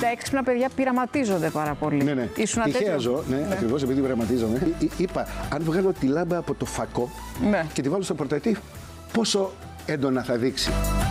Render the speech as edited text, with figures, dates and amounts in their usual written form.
Τα έξυπνα παιδιά πειραματίζονται πάρα πολύ. Ναι. Τυχαία ζω, ακριβώς επειδή πειραματίζομαι. Είπα, αν βγάλω τη λάμπα από το φακό και τη βάλω στο πορτατίφ, πόσο έντονα θα δείξει.